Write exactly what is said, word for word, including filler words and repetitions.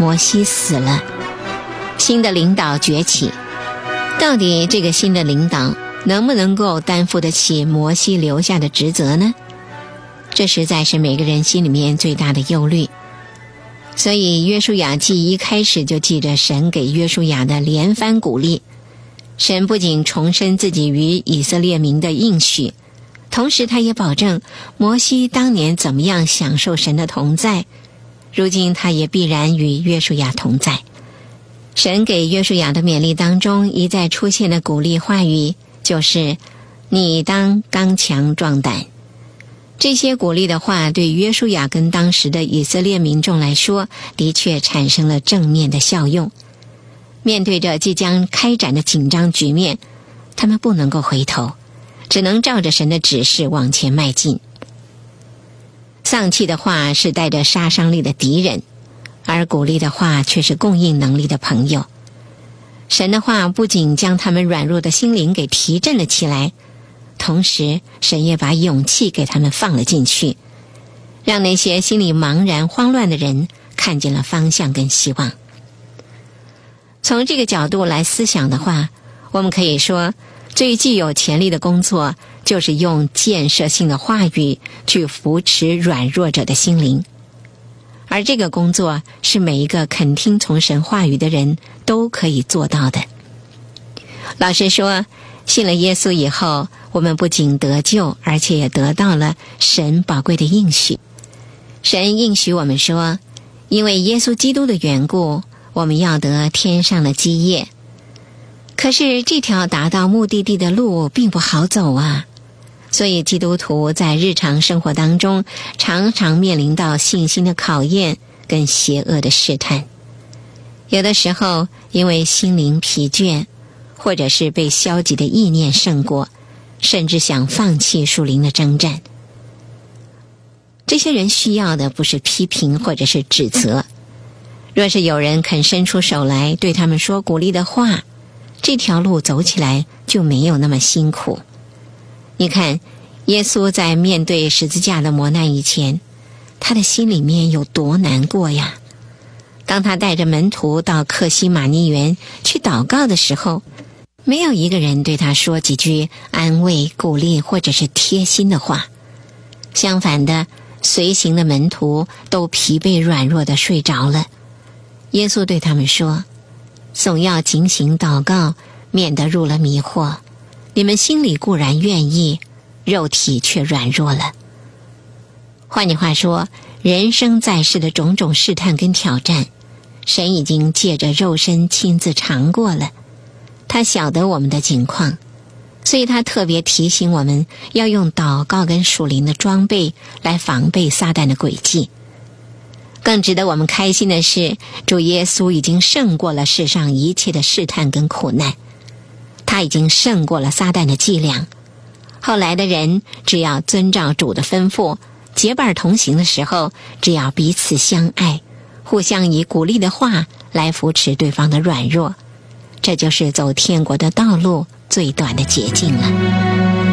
摩西死了，新的领导崛起。到底这个新的领导能不能够担负得起摩西留下的职责呢？这实在是每个人心里面最大的忧虑。所以约书亚记一开始就记着神给约书亚的连番鼓励。神不仅重申自己与以色列民的应许，同时他也保证摩西当年怎么样享受神的同在，如今他也必然与约书亚同在。神给约书亚的勉励当中一再出现的鼓励话语就是你当刚强壮胆。这些鼓励的话对约书亚跟当时的以色列民众来说的确产生了正面的效用。面对着即将开展的紧张局面，他们不能够回头，只能照着神的指示往前迈进。丧气的话是带着杀伤力的敌人，而鼓励的话却是供应能力的朋友。神的话不仅将他们软弱的心灵给提振了起来，同时神也把勇气给他们放了进去，让那些心里茫然慌乱的人看见了方向跟希望。从这个角度来思想的话，我们可以说最具有潜力的工作就是用建设性的话语去扶持软弱者的心灵，而这个工作是每一个肯听从神话语的人都可以做到的。老实说，信了耶稣以后，我们不仅得救，而且也得到了神宝贵的应许。神应许我们说，因为耶稣基督的缘故，我们要得天上的基业。可是这条达到目的地的路并不好走啊，所以基督徒在日常生活当中常常面临到信心的考验跟邪恶的试探。有的时候因为心灵疲倦，或者是被消极的意念胜过，甚至想放弃属灵的征战。这些人需要的不是批评或者是指责，若是有人肯伸出手来对他们说鼓励的话，这条路走起来就没有那么辛苦。你看，耶稣在面对十字架的磨难以前，他的心里面有多难过呀。当他带着门徒到客西马尼园去祷告的时候，没有一个人对他说几句安慰、鼓励或者是贴心的话。相反的，随行的门徒都疲惫软弱地睡着了。耶稣对他们说，总要警醒祷告，免得入了迷惑。你们心里固然愿意，肉体却软弱了。换句话说，人生在世的种种试探跟挑战，神已经借着肉身亲自尝过了。他晓得我们的境况，所以他特别提醒我们要用祷告跟属灵的装备来防备撒旦的诡计。更值得我们开心的是，主耶稣已经胜过了世上一切的试探跟苦难，他已经胜过了撒旦的伎俩。后来的人只要遵照主的吩咐，结伴同行的时候，只要彼此相爱，互相以鼓励的话来扶持对方的软弱，这就是走天国的道路最短的捷径了。